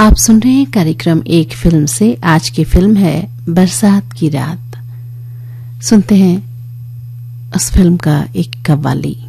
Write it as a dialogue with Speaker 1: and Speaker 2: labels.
Speaker 1: आप सुन रहे हैं कार्यक्रम एक फिल्म से। आज की फिल्म है बरसात की रात। सुनते हैं उस फिल्म का एक कव्वाली।